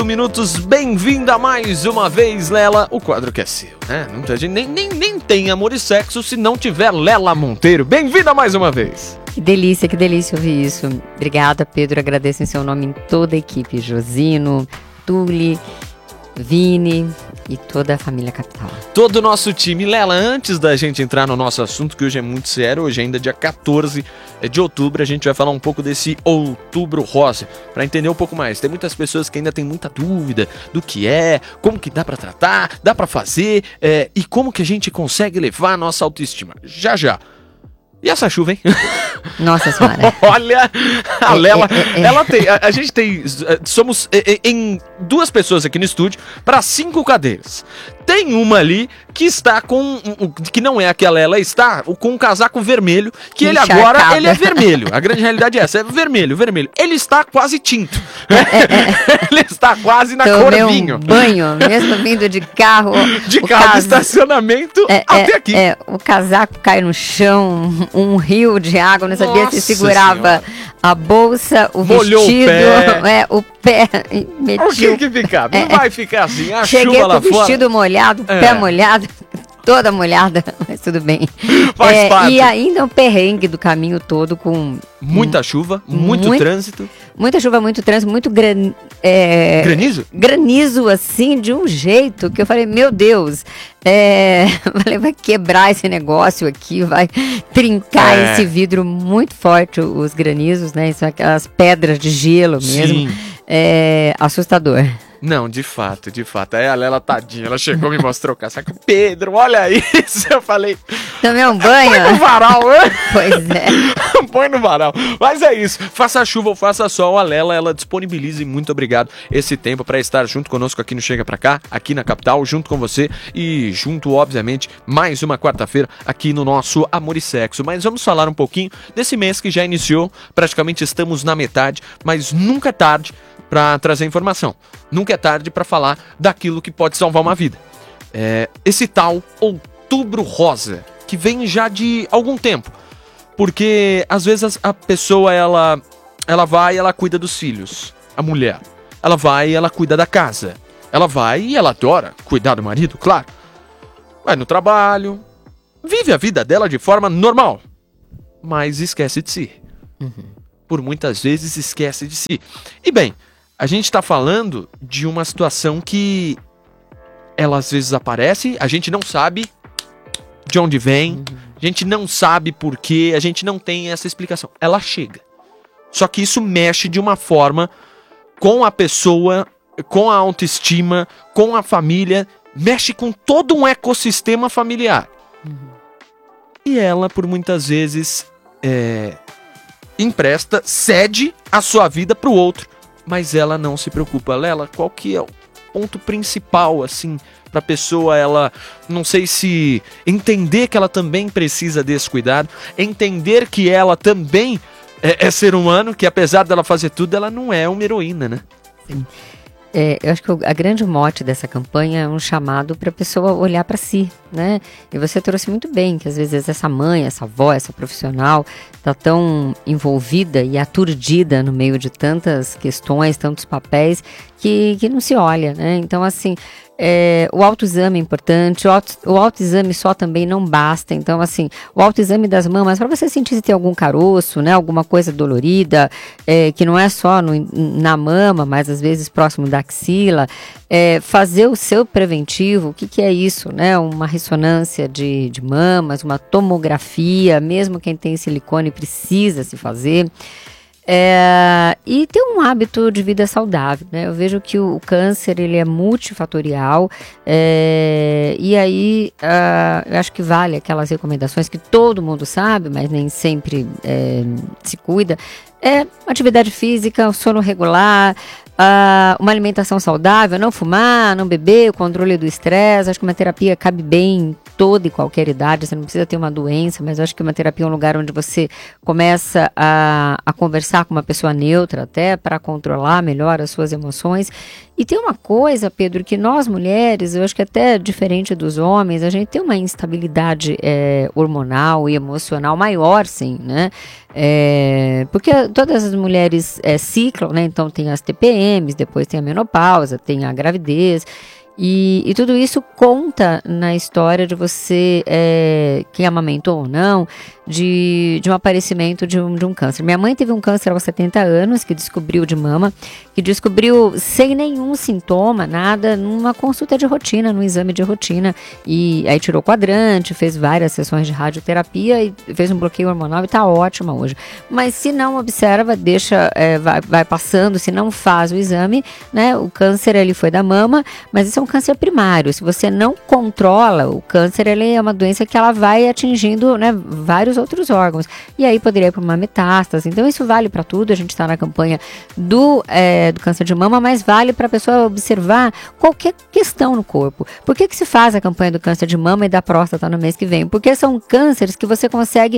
Minutos, bem-vinda mais uma vez, Lela. O quadro que é seu, né? Muita gente nem tem amor e sexo se não tiver Lela Monteiro. Bem-vinda mais uma vez. Que delícia ouvir isso. Obrigada, Pedro. Agradeço em seu nome em toda a equipe. Josino, Tuli, Vini e toda a família Capital. Todo o nosso time. Lela, antes da gente entrar no nosso assunto, que hoje é muito sério, hoje ainda é dia 14 de outubro, a gente vai falar um pouco desse Outubro Rosa, para entender um pouco mais. Tem muitas pessoas que ainda têm muita dúvida do que é, como que dá para tratar, dá para fazer, e como que a gente consegue levar a nossa autoestima. Já. E essa chuva, hein? Nossa senhora. Olha, a Lela, ela tem, a gente tem, somos em 2 pessoas aqui no estúdio para 5 cadeiras. Tem uma ali que está que não é a que a Lela está, com um casaco vermelho, que ele agora, ele é vermelho. A grande realidade é essa, é vermelho. Ele está quase tinto. Ele está quase na cor vinho. Um banho, mesmo vindo de carro. Estacionamento até aqui. O casaco cai no chão, um rio de água, não sabia se segurava a bolsa, o molhou vestido, o pé. O que ficar? Não vai ficar assim, a cheguei chuva lá fora. Cheguei com o vestido molhado, pé molhado, toda molhada, mas tudo bem. Faz parte. E ainda um perrengue do caminho todo com... Muita chuva, muito trânsito. Muita chuva, muito trânsito, muito granizo? Granizo, assim, de um jeito que eu falei, meu Deus, vai quebrar esse negócio aqui, vai trincar esse vidro muito forte, os granizos, né? São aquelas pedras de gelo mesmo. Sim. Assustador. Não, de fato. Aí a Lela, tadinha, ela chegou e me mostrou o casaco. Pedro, olha isso. Eu falei... Tomei um banho. Põe no varal, né? Pois é. Põe no varal. Mas é isso. Faça chuva ou faça sol, a Lela, ela disponibiliza, e muito obrigado, esse tempo para estar junto conosco aqui no Chega Pra Cá, aqui na capital, junto com você e junto, obviamente, mais uma quarta-feira aqui no nosso Amor e Sexo. Mas vamos falar um pouquinho desse mês que já iniciou, praticamente estamos na metade, mas nunca é tarde para trazer informação. Nunca é tarde para falar daquilo que pode salvar uma vida. Esse tal Outubro Rosa, que vem já de algum tempo. Porque às vezes a pessoa, ela vai e ela cuida dos filhos. A mulher. Ela vai e ela cuida da casa. Ela vai e ela adora cuidar do marido, claro. Vai no trabalho. Vive a vida dela de forma normal. Mas esquece de si. Por muitas vezes esquece de si. E bem, a gente está falando de uma situação que ela às vezes aparece, a gente não sabe de onde vem, a gente não sabe por quê, a gente não tem essa explicação. Ela chega. Só que isso mexe de uma forma com a pessoa, com a autoestima, com a família, mexe com todo um ecossistema familiar. E ela, por muitas vezes, empresta, cede a sua vida para o outro. Mas ela não se preocupa. Lela, qual que é o ponto principal, assim, pra pessoa, ela, não sei se entender que ela também precisa desse cuidado, entender que ela também é ser humano, que apesar dela fazer tudo, ela não é uma heroína, né? Sim. Eu acho que a grande mote dessa campanha é um chamado para a pessoa olhar para si, né? E você trouxe muito bem que às vezes essa mãe, essa avó, essa profissional está tão envolvida e aturdida no meio de tantas questões, tantos papéis, que não se olha, né? Então, assim, o autoexame é importante, o autoexame só também não basta. Então, assim, o autoexame das mamas, para você sentir se tem algum caroço, né, alguma coisa dolorida, que não é só na mama, mas às vezes próximo da axila, fazer o seu preventivo. O que é isso, né? Uma ressonância de mamas, uma tomografia, mesmo quem tem silicone precisa se fazer. E ter um hábito de vida saudável, né? Eu vejo que o câncer, ele é multifatorial, e aí eu acho que vale aquelas recomendações que todo mundo sabe, mas nem sempre se cuida. Atividade física, o sono regular, uma alimentação saudável, não fumar, não beber, o controle do estresse. Acho que uma terapia cabe bem em toda e qualquer idade, você não precisa ter uma doença, mas eu acho que uma terapia é um lugar onde você começa a conversar com uma pessoa neutra até para controlar melhor as suas emoções. E tem uma coisa, Pedro, que nós mulheres, eu acho que até diferente dos homens, a gente tem uma instabilidade hormonal e emocional maior, sim, né? Porque todas as mulheres ciclam, né? Então tem as TPMs, depois tem a menopausa, tem a gravidez. E tudo isso conta na história de você, quem amamentou ou não, de um aparecimento de um câncer. Minha mãe teve um câncer aos 70 anos, que descobriu de mama, que descobriu sem nenhum sintoma, nada, numa consulta de rotina, num exame de rotina. E aí tirou quadrante, fez várias sessões de radioterapia e fez um bloqueio hormonal e está ótima hoje. Mas se não observa, deixa, vai passando, se não faz o exame, né, o câncer ele foi da mama, mas isso é um câncer primário. Se você não controla o câncer, ele é uma doença que ela vai atingindo, né, vários outros órgãos. E aí poderia ir para uma metástase. Então isso vale para tudo. A gente está na campanha do câncer de mama, mas vale para a pessoa observar qualquer questão no corpo. Por que se faz a campanha do câncer de mama e da próstata no mês que vem? Porque são cânceres que você consegue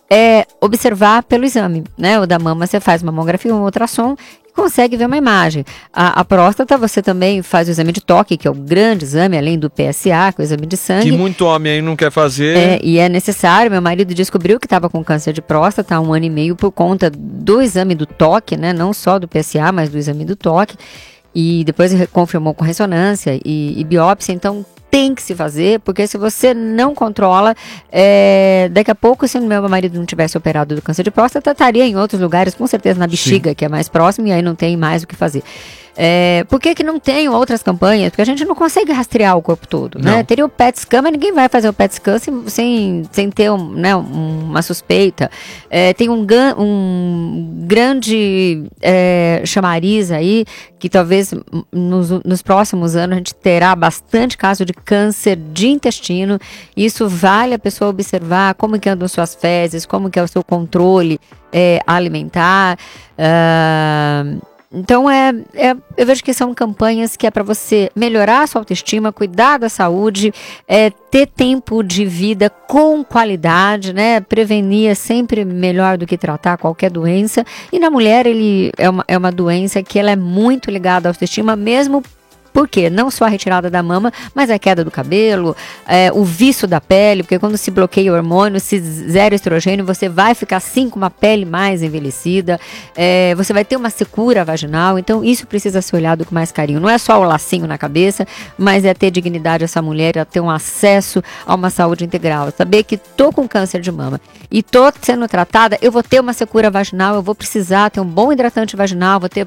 observar pelo exame, né? O da mama você faz mamografia, um ultrassom, consegue ver uma imagem. A próstata, você também faz o exame de toque, que é o grande exame, além do PSA, que é o exame de sangue. Que muito homem aí não quer fazer. E é necessário. Meu marido descobriu que estava com câncer de próstata há 1 ano e meio por conta do exame do toque, né? Não só do PSA, mas do exame do toque. E depois confirmou com ressonância e biópsia. Então, tem que se fazer, porque se você não controla, daqui a pouco, se o meu marido não tivesse operado do câncer de próstata, estaria em outros lugares, com certeza na bexiga, sim, que é mais próximo, e aí não tem mais o que fazer. Por que não tem outras campanhas? Porque a gente não consegue rastrear o corpo todo, né? Teria o PET scan, mas ninguém vai fazer o PET scan sem ter uma suspeita. Tem um grande chamariz aí, que talvez nos próximos anos a gente terá bastante caso de câncer de intestino. Isso vale a pessoa observar como que andam suas fezes, como que é o seu controle alimentar. Então, eu vejo que são campanhas que é para você melhorar a sua autoestima, cuidar da saúde, ter tempo de vida com qualidade, né? Prevenir é sempre melhor do que tratar qualquer doença. E na mulher, ele é uma doença que ela é muito ligada à autoestima, mesmo porque não só a retirada da mama, mas a queda do cabelo, o vício da pele, porque quando se bloqueia o hormônio, se zera estrogênio, você vai ficar assim com uma pele mais envelhecida, você vai ter uma secura vaginal, então isso precisa ser olhado com mais carinho. Não é só o lacinho na cabeça, mas é ter dignidade essa mulher, é ter um acesso a uma saúde integral, saber que tô com câncer de mama e tô sendo tratada, eu vou ter uma secura vaginal, eu vou precisar ter um bom hidratante vaginal, vou ter